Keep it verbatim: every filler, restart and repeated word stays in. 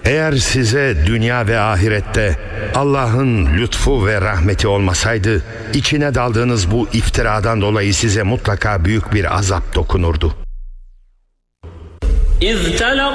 Eğer size dünya ve ahirette Allah'ın lütfu ve rahmeti olmasaydı, içine daldığınız bu iftiradan dolayı size mutlaka büyük bir azap dokunurdu. İz